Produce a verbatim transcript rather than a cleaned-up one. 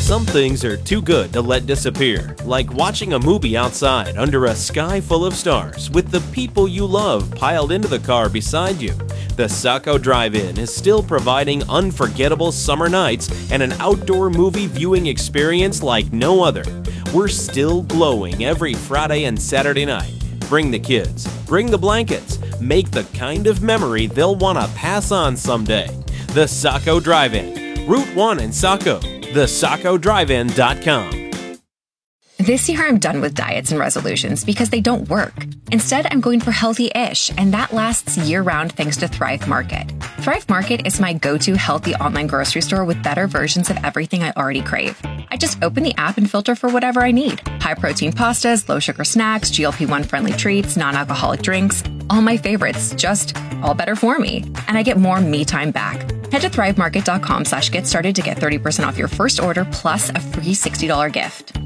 Some things are too good to let disappear, like watching a movie outside under a sky full of stars with the people you love piled into the car beside you. The Saco Drive-In is still providing unforgettable summer nights and an outdoor movie viewing experience like no other. We're still glowing every Friday and Saturday night. Bring the kids, bring the blankets, make the kind of memory they'll want to pass on someday. The Saco Drive-In, Route one in Saco, the saco drive in dot com. This year, I'm done with diets and resolutions because they don't work. Instead, I'm going for healthy-ish, and that lasts year-round thanks to Thrive Market. Thrive Market is my go-to healthy online grocery store with better versions of everything I already crave. I just open the app and filter for whatever I need. High-protein pastas, low-sugar snacks, G L P one friendly treats, non-alcoholic drinks. All my favorites, just all better for me. And I get more me time back. Head to thrive market dot com slash get started to get thirty percent off your first order plus a free sixty dollars gift.